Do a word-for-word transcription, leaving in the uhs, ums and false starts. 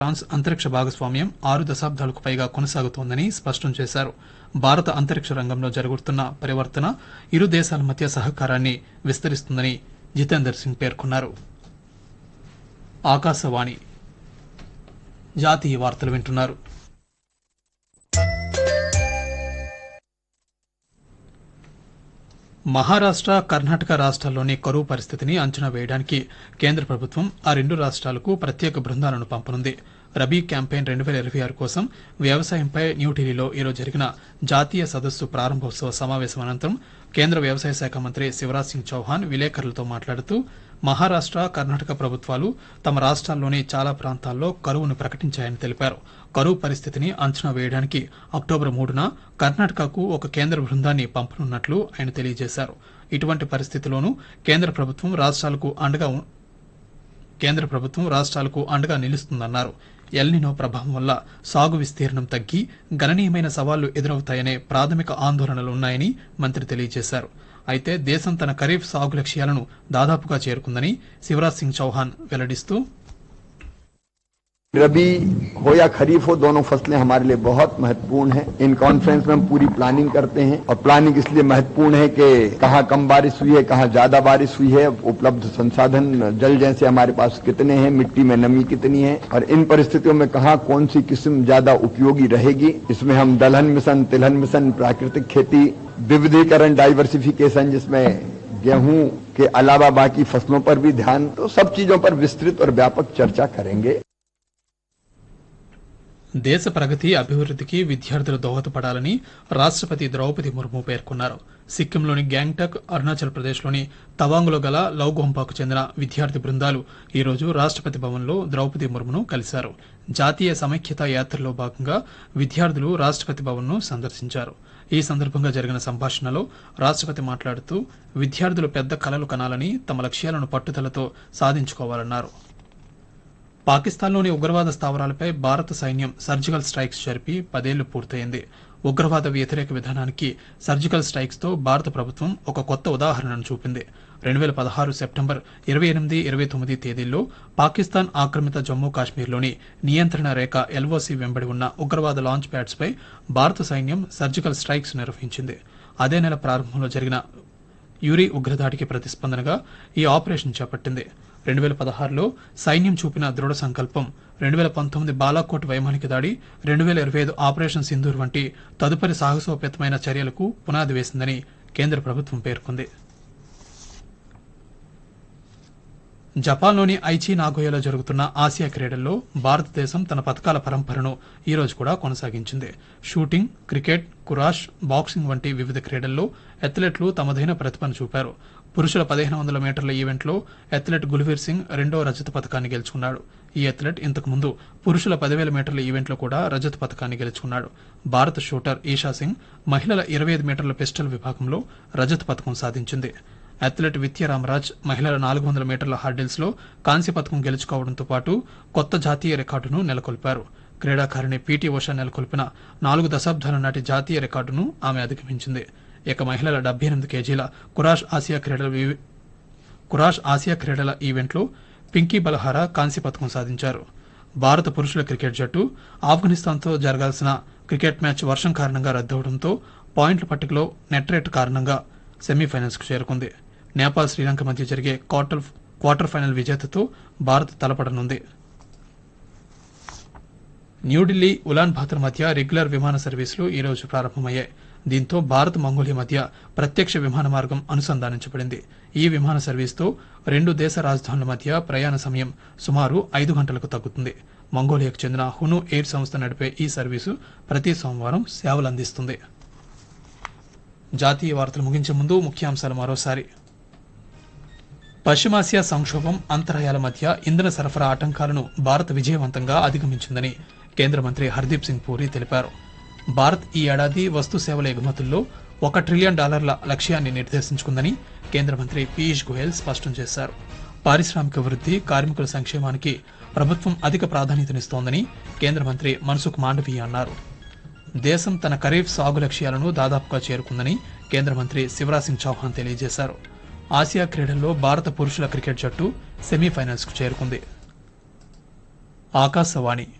France అంతరిక్ష భాగస్వామ్యం ఆరు దశాబ్దాలకు పైగా కొనసాగుతోందని స్పష్టం చేశారు. భారత అంతరిక్ష రంగంలో జరుగుతున్న పరివర్తన ఇరు దేశాల మధ్య సహకారాన్ని విస్తరిస్తుందని జితేందర్ సింగ్ పేర్కొన్నారు. ఆకాశవాణి జాతీయ వార్తలు వింటున్నారు. మహారాష్ట్ర, కర్ణాటక రాష్ట్రాల్లోని కరువు పరిస్థితిని అంచనా వేయడానికి కేంద్ర ప్రభుత్వం ఆ రెండు రాష్ట్రాలకు ప్రత్యేక బృందాలను పంపనుంది. రబీ క్యాంపెయిన్ రెండు వేల ఇరవై ఆరు కోసం వ్యవసాయంపై న్యూఢిల్లీలో ఈరోజు జరిగిన జాతీయ సదస్సు ప్రారంభోత్సవ సమావేశం అనంతరం కేంద్ర వ్యవసాయ శాఖ మంత్రి శివరాజ్ సింగ్ చౌహాన్ విలేకరులతో మాట్లాడుతూ మహారాష్ట్ర, కర్ణాటక ప్రభుత్వాలు తమ రాష్ట్రాల్లోని చాలా ప్రాంతాల్లో కరువును ప్రకటించాయని తెలిపారు. కరువు పరిస్థితిని అంచనా వేయడానికి అక్టోబర్ మూడున కర్ణాటకకు ఒక కేంద్ర బృందాన్ని పంపనున్నట్లు ఆయన తెలియజేశారు. ఇటువంటి పరిస్థితిలోనూ కేంద్ర ప్రభుత్వం రాష్ట్రాలకు అండగా కేంద్ర ప్రభుత్వం రాష్ట్రాలకు అండగా నిలుస్తుందన్నారు. ఎల్నినో ప్రభావం వల్ల సాగు విస్తీర్ణం తగ్గి గణనీయమైన సవాళ్లు ఎదురవుతాయనే ప్రాథమిక ఆందోళనలున్నాయని మంత్రి తెలియజేశారు. అయితే దేశం తన ఖరీఫ్ సాగు లక్ష్యాలను దాదాపుగా చేరుకుందని శివరాజ్ సింగ్ చౌహాన్ వెల్లడిస్తూ रबी हो या खरीफ हो, दोनों फसलें हमारे लिए बहुत महत्वपूर्ण हैं। इन कॉन्फ्रेंस में हम पूरी प्लानिंग करते हैं और प्लानिंग इसलिए महत्वपूर्ण है कि कहाँ कम बारिश हुई है, कहाँ ज्यादा बारिश हुई है, उपलब्ध संसाधन जल जैसे हमारे पास कितने हैं, मिट्टी में नमी कितनी है और इन परिस्थितियों में कहाँ कौन सी किस्म ज्यादा उपयोगी रहेगी। इसमें हम दलहन मिशन, तिलहन मिशन, प्राकृतिक खेती, विविधीकरण, डाइवर्सिफिकेशन, जिसमें गेहूं के अलावा बाकी फसलों पर भी ध्यान, तो सब चीजों पर विस्तृत और व्यापक चर्चा करेंगे. దేశ ప్రగతి అభివృద్ధికి విద్యార్థులు దోహదపడాలని రాష్ట్రపతి ద్రౌపది ముర్ము పేర్కొన్నారు. సిక్కింలోని గ్యాంగ్టక్, అరుణాచల్ ప్రదేశ్లోని తవాంగ్లో గల లౌగోంపాకు చెందిన విద్యార్థి బృందాలు ఈరోజు రాష్ట్రపతి భవన్లో ద్రౌపది ముర్మును కలిశారు. జాతీయ సమైక్యతా యాత్రలో భాగంగా విద్యార్థులు రాష్ట్రపతి భవన్ను సందర్శించారు. ఈ సందర్భంగా జరిగిన సంభాషణలో రాష్ట్రపతి మాట్లాడుతూ విద్యార్థులు పెద్ద కలలు కనాలని, తమ లక్ష్యాలను పట్టుదలతో సాధించుకోవాలన్నారు. పాకిస్తాన్లోని ఉగ్రవాద స్థావరాలపై భారత సైన్యం సర్జికల్ స్ట్రైక్స్ జరిపి పదేళ్లు పూర్తయింది. ఉగ్రవాద వ్యతిరేక విధానానికి సర్జికల్ స్ట్రైక్స్ తో భారత ప్రభుత్వం ఒక కొత్త ఉదాహరణను చూపింది. రెండు వేల పదహారు సెప్టెంబర్ ఇరవై ఎనిమిది ఇరవై తొమ్మిది తేదీల్లో పాకిస్తాన్ ఆక్రమిత జమ్మూ కాశ్మీర్లోని నియంత్రణ రేఖ ఎల్ఓసి వెంబడి ఉన్న ఉగ్రవాద లాంచ్ ప్యాడ్స్ పై భారత సైన్యం సర్జికల్ స్ట్రైక్స్ నిర్వహించింది. అదే నెల ప్రారంభంలో జరిగిన యూరి ఉగ్రదాడికి ప్రతిస్పందనగా ఈ ఆపరేషన్ చేపట్టింది. రెండు వేల పదహారులో సైన్యం చూపిన దృఢ సంకల్పం రెండు వేల పంతొమ్మిది బాలాకోట్ వైమానిక దాడి, రెండు వేల ఇరవై ఐదు ఆపరేషన్ సింధూర్ వంటి తదుపరి సాహసోపేతమైన చర్యలకు పునాది వేసిందని కేంద్ర ప్రభుత్వం పేర్కొంది. జపాన్లోని ఐచి నాగోయాలో జరుగుతున్న ఆసియా క్రీడల్లో భారతదేశం తన పతకాల పరంపరను ఈ రోజు కూడా కొనసాగించింది. షూటింగ్, క్రికెట్, కురాష్, బాక్సింగ్ వంటి వివిధ క్రీడల్లో అథ్లెట్లు తమదైన ప్రతిభను చూపారు. పురుషుల పదిహేను వందల మీటర్ల ఈవెంట్లో అథ్లెట్ గుల్వీర్ సింగ్ రెండో రజత పతకాన్ని గెలుచుకున్నాడు. ఈ అథ్లెట్ ఇంతకుముందు పురుషుల పదివేల మీటర్ల ఈవెంట్లో కూడా రజత పతకాన్ని గెలుచుకున్నాడు. భారత షూటర్ ఈషా సింగ్ మహిళల ఇరవై ఐదు మీటర్ల పిస్టల్ విభాగంలో రజత పతకం సాధించింది. అథ్లెట్ విత్య రామరాజ్ మహిళల నాలుగు వందల మీటర్ల హర్డిల్స్ లో కాంస్య పతకం గెలుచుకోవడంతో పాటు కొత్త జాతీయ రికార్డును నెలకొల్పారు. క్రీడాకారిణి పీటీ ఉషా నెలకొల్పిన నాలుగు దశాబ్దాల నాటి జాతీయ రికార్డును ఆమె అధిగమించింది. ఇక మహిళల డెబ్బై ఎనిమిది కేజీల కురాష్ ఆసియా క్రీడల కురాష్ ఆసియా క్రీడల ఈవెంట్లో పింకీ బలహారా కాంస్య పతకం సాధించారు. భారత పురుషుల క్రికెట్ జట్టు ఆఫ్ఘనిస్తాన్తో జరగాల్సిన క్రికెట్ మ్యాచ్ వర్షం కారణంగా రద్దవడంతో పాయింట్ల పట్టికలో నెట్ రేట్ కారణంగా సెమీఫైనల్స్ కు చేరుకుంది. నేపాల్, శ్రీలంక మధ్య జరిగే quarter quarter final విజేతతో Bharat తలపడనుంది. New Delhi, woollen బాతర్ మధ్య రెగ్యులర్ విమాన సర్వీసులు ఈ రోజు ప్రారంభమయ్యాయి. దీంతో భారత్, మంగోలియా మధ్య ప్రత్యక్ష విమాన మార్గం అనుసంధానించబడింది. ఈ విమాన సర్వీసుతో రెండు దేశ రాజధానుల మధ్య ప్రయాణ సమయం సుమారు ఐదు గంటలకు తగ్గుతుంది. మంగోలియాకు చెందిన హును ఎయిర్ సంస్థ నడిపే ఈ సర్వీసు ప్రతి సోమవారం సేవలందిస్తుంది. జాతీయ వార్తలు ముగించే ముందు ముఖ్యాంశాలు మరోసారి. పశ్చిమాసియా సంక్షోభం, అంతరాయాల మధ్య ఇంధన సరఫరా ఆటంకాలను భారత్ విజయవంతంగా అధిగమించిందని కేంద్ర మంత్రి హర్దీప్ సింగ్ పూరి తెలిపారు. భారత్ ఈ ఏడాది వస్తు సేవల ఎగుమతుల్లో ఒక ట్రిలియన్ డాలర్ల లక్ష్యాన్ని నిర్దేశించుకుందని కేంద్ర మంత్రి పీయూష్ గోయల్ స్పష్టం చేశారు. పారిశ్రామిక వృద్ధి, కార్మికుల సంక్షేమానికి ప్రభుత్వం అధిక ప్రాధాన్యతనిస్తోందని కేంద్ర మంత్రి మన్సుఖ్ మాండవీయ అన్నారు. దేశం తన ఖరీఫ్ సాగు లక్ష్యాలను దాదాపుగా చేరుకుందని కేంద్ర మంత్రి శివరాజ్ సింగ్ చౌహాన్ తెలియజేశారు. ఆసియా క్రీడల్లో భారత పురుషుల క్రికెట్ జట్టు సెమీఫైనల్స్ కు చేరుకుంది. ఆకాశవాణి